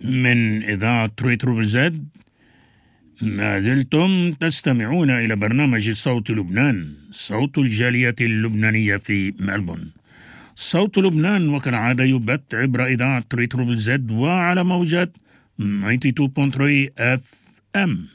من إذاعة ريترو زد. ما زلتم تستمعون إلى برنامج صوت لبنان، صوت الجالية اللبنانية في ملبورن. صوت لبنان وكالعادة يبث عبر إذاعة ريترو زد وعلى موجات 92.3 FM.